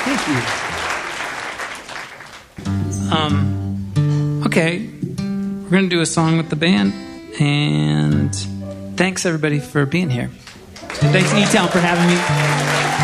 Thank you. Okay, we're going to do a song with the band, and thanks everybody for being here. And thanks E-Town for having me.